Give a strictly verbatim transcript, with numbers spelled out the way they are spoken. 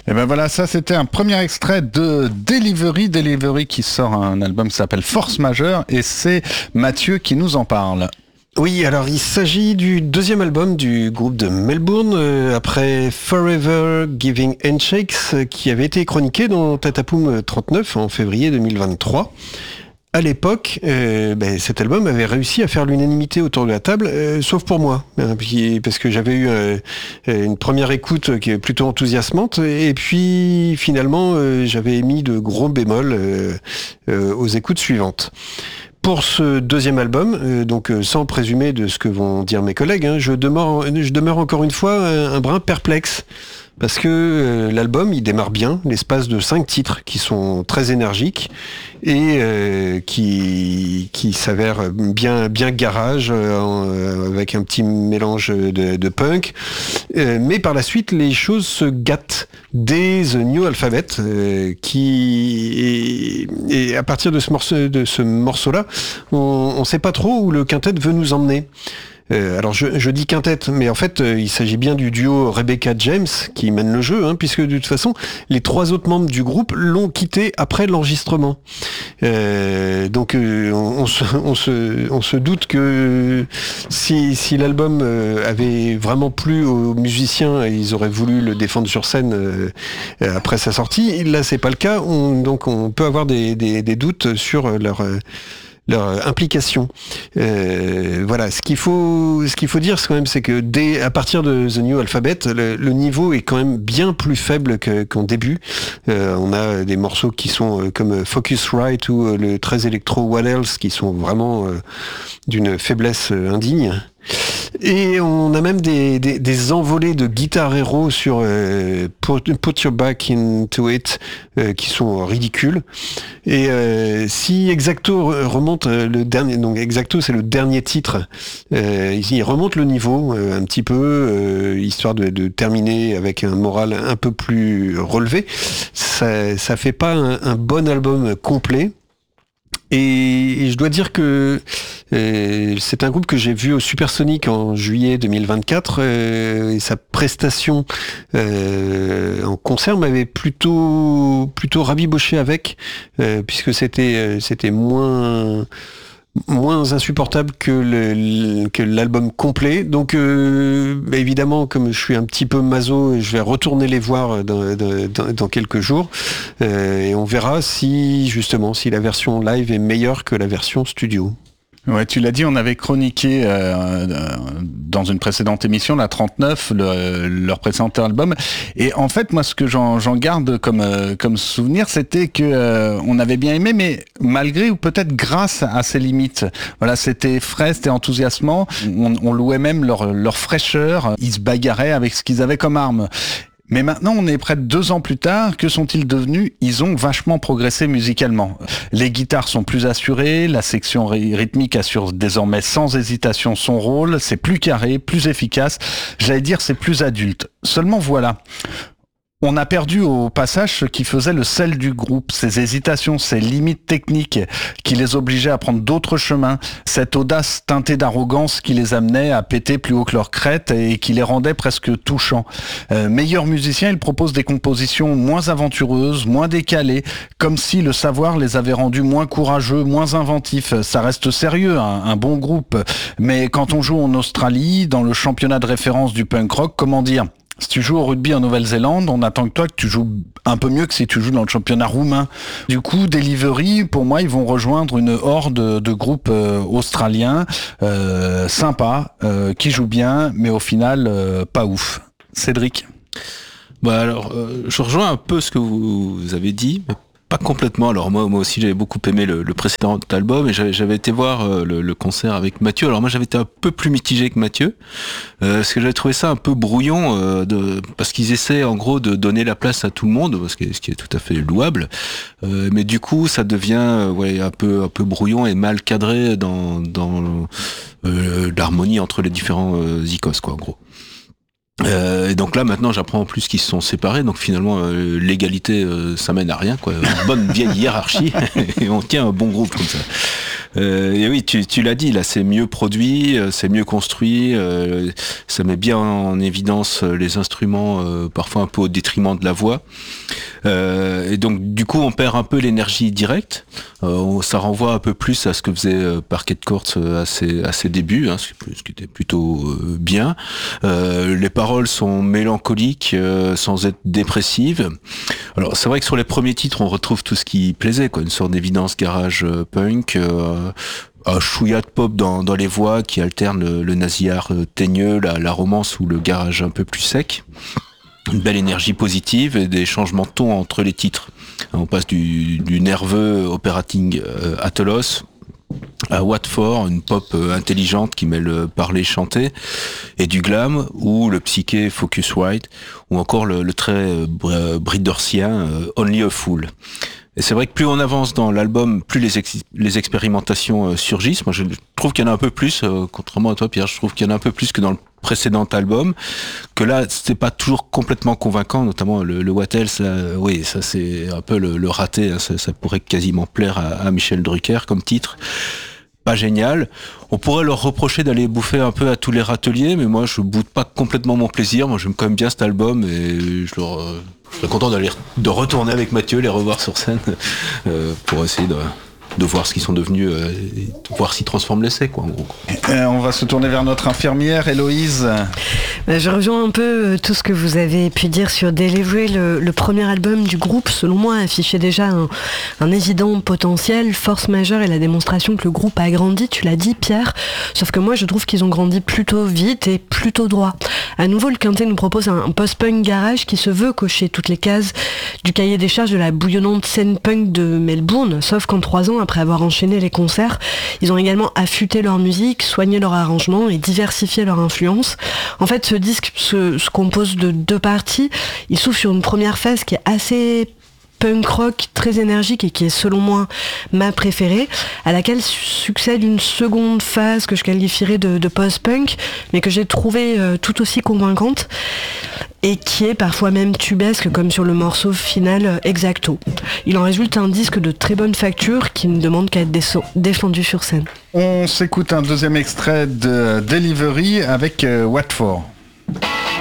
Et ben voilà, ça c'était un premier extrait de Delivery. Delivery qui sort un album qui s'appelle Force Majeure et c'est Mathieu qui nous en parle. Oui, alors il s'agit du deuxième album du groupe de Melbourne, euh, après Forever Giving Handshakes, euh, qui avait été chroniqué dans Tatapoum trente-neuf en février deux mille vingt-trois. À l'époque, euh, ben, cet album avait réussi à faire l'unanimité autour de la table, euh, sauf pour moi, hein, puis, parce que j'avais eu euh, une première écoute qui est plutôt enthousiasmante, et puis finalement euh, j'avais émis de gros bémols euh, euh, aux écoutes suivantes. Pour ce deuxième album, euh, donc euh, sans présumer de ce que vont dire mes collègues, hein, je, demeure, je demeure encore une fois un, un brin perplexe. Parce que euh, l'album, il démarre bien, l'espace de cinq titres qui sont très énergiques et euh, qui qui s'avèrent bien bien garage euh, avec un petit mélange de, de punk. Euh, mais par la suite, les choses se gâtent dès The New Alphabet, euh, qui et, et à partir de ce morceau de ce morceau-là, on on sait pas trop où le quintet veut nous emmener. Euh, alors je, je dis quintet, mais en fait euh, il s'agit bien du duo Rebecca James qui mène le jeu, hein, puisque de toute façon les trois autres membres du groupe l'ont quitté après l'enregistrement. Euh, donc euh, on, on, se, on, se, on se doute que si, si l'album euh, avait vraiment plu aux musiciens et ils auraient voulu le défendre sur scène euh, après sa sortie, là c'est pas le cas. On, donc on peut avoir des, des, des doutes sur leur euh, leur implication. Euh, voilà, ce qu'il faut, ce qu'il faut dire, c'est quand même, c'est que dès, à partir de The New Alphabet, le, le niveau est quand même bien plus faible que, qu'en début. Euh, on a des morceaux qui sont euh, comme Focusrite ou euh, le très électro What Else qui sont vraiment euh, d'une faiblesse euh, indigne. Et on a même des, des, des envolées de guitare héros sur euh, put, put Your Back Into It euh, qui sont ridicules. Et euh, si Exacto remonte le dernier, donc Exacto c'est le dernier titre, euh, il remonte le niveau euh, un petit peu, euh, histoire de, de terminer avec un moral un peu plus relevé. Ça, ça fait pas un, un bon album complet. Et, et je dois dire que euh, c'est un groupe que j'ai vu au Supersonic en juillet deux mille vingt-quatre euh, et sa prestation euh, en concert m'avait plutôt plutôt rabiboché avec, euh, puisque c'était euh, c'était moins moins insupportable que, le, que l'album complet. Donc euh, bah évidemment, comme je suis un petit peu maso, je vais retourner les voir dans, dans, dans quelques jours euh, et on verra si justement si la version live est meilleure que la version studio. Ouais, tu l'as dit, on avait chroniqué euh, dans une précédente émission, la trente-neuf, le, leur précédent album. Et en fait, moi, ce que j'en, j'en garde comme euh, comme souvenir, c'était que euh, on avait bien aimé, mais malgré ou peut-être grâce à ses limites. Voilà, c'était frais, c'était enthousiasmant. On, on louait même leur leur fraîcheur. Ils se bagarraient avec ce qu'ils avaient comme arme. Mais maintenant, on est près de deux ans plus tard. Que sont-ils devenus ? Ils ont vachement progressé musicalement. Les guitares sont plus assurées, la section rythmique assure désormais sans hésitation son rôle, c'est plus carré, plus efficace. J'allais dire, c'est plus adulte. Seulement voilà. On a perdu au passage ce qui faisait le sel du groupe, ces hésitations, ces limites techniques qui les obligeaient à prendre d'autres chemins, cette audace teintée d'arrogance qui les amenait à péter plus haut que leur crête et qui les rendait presque touchants. Euh, meilleurs musiciens, ils proposent des compositions moins aventureuses, moins décalées, comme si le savoir les avait rendus moins courageux, moins inventifs. Ça reste sérieux, un, un bon groupe, mais quand on joue en Australie, dans le championnat de référence du punk rock, comment dire ? Si tu joues au rugby en Nouvelle-Zélande, on attend que toi que tu joues un peu mieux que si tu joues dans le championnat roumain. Du coup, Delivery, pour moi, ils vont rejoindre une horde de groupes euh, australiens euh, sympas, euh, qui jouent bien, mais au final, euh, pas ouf. Cédric ? Bah alors, euh, je rejoins un peu ce que vous, vous avez dit, mais pas complètement. Alors moi, moi aussi, j'avais beaucoup aimé le, le précédent album et j'avais, j'avais été voir euh, le, le concert avec Mathieu. Alors moi, j'avais été un peu plus mitigé que Mathieu, euh, parce que j'avais trouvé ça un peu brouillon, euh, de, parce qu'ils essaient en gros de donner la place à tout le monde, ce qui est, ce qui est tout à fait louable. Euh, mais du coup, ça devient euh, ouais, un peu un peu brouillon et mal cadré dans dans euh, l'harmonie entre les différents euh, icos, quoi, en gros. Euh, et donc là maintenant j'apprends en plus qu'ils se sont séparés, donc finalement euh, l'égalité euh, ça mène à rien, quoi. Une bonne vieille hiérarchie et on tient un bon groupe comme ça. Euh, et oui, tu, tu l'as dit, là, c'est mieux produit, euh, c'est mieux construit, euh, ça met bien en évidence les instruments, euh, parfois un peu au détriment de la voix. Euh, et donc, du coup, on perd un peu l'énergie directe. Euh, ça renvoie un peu plus à ce que faisait euh, Parquet Courts à ses, à ses débuts, hein, ce, ce qui était plutôt euh, bien. Euh, les paroles sont mélancoliques, euh, sans être dépressives. Alors, c'est vrai que sur les premiers titres, on retrouve tout ce qui plaisait, quoi, une sorte d'évidence garage euh, punk, euh, un chouïa de pop dans, dans les voix qui alterne le, le nasillard euh, teigneux, la, la romance ou le garage un peu plus sec. Une belle énergie positive et des changements de ton entre les titres. On passe du, du nerveux operating euh, Atelos à What For, une pop euh, intelligente qui mêle parler chanter, et du glam ou le psyché Focusrite, ou encore le, le très euh, briddorsien euh, Only a Fool. Et c'est vrai que plus on avance dans l'album, plus les, ex- les expérimentations euh, surgissent. Moi, je trouve qu'il y en a un peu plus, euh, contrairement à toi, Pierre, je trouve qu'il y en a un peu plus que dans le précédent album, que là, c'était pas toujours complètement convaincant, notamment le, le What Else, là, oui, ça c'est un peu le, le raté, hein, ça, ça pourrait quasiment plaire à, à Michel Drucker comme titre. Pas génial. On pourrait leur reprocher d'aller bouffer un peu à tous les râteliers, mais moi je boude pas complètement mon plaisir. Moi j'aime quand même bien cet album et je, leur, euh, je serais content d'aller de retourner avec Mathieu, les revoir sur scène euh, pour essayer de, de voir ce qu'ils sont devenus, euh, et de voir s'ils transforment l'essai, quoi, en gros. Euh, on va se tourner vers notre infirmière, Héloïse. Bah, je rejoins un peu tout ce que vous avez pu dire sur Delivery. Le, le premier album du groupe, selon moi, affichait déjà un, un évident potentiel. Force majeure et la démonstration que le groupe a grandi, tu l'as dit, Pierre. Sauf que moi, je trouve qu'ils ont grandi plutôt vite et plutôt droit. À nouveau, le Quintet nous propose un, un post-punk garage qui se veut cocher toutes les cases du cahier des charges de la bouillonnante scène punk de Melbourne. Sauf qu'en trois ans, après avoir enchaîné les concerts, ils ont également affûté leur musique, soigné leur arrangement et diversifié leur influence. En fait, ce disque se, se compose de deux parties. Il s'ouvre sur une première phase qui est assez punk rock, très énergique et qui est selon moi ma préférée, à laquelle succède une seconde phase que je qualifierais de, de post-punk, mais que j'ai trouvée euh, tout aussi convaincante et qui est parfois même tubesque, comme sur le morceau final euh, Exacto. Il en résulte un disque de très bonne facture qui ne demande qu'à être déso- défendu sur scène. On s'écoute un deuxième extrait de Delivery avec euh, What For.